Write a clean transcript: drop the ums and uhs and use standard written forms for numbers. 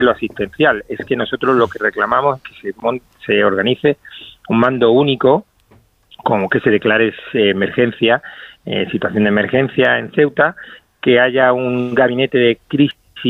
lo asistencial. Es que nosotros lo que reclamamos es que se organice un mando único, como que se declare emergencia, situación de emergencia en Ceuta, que haya un gabinete de crisis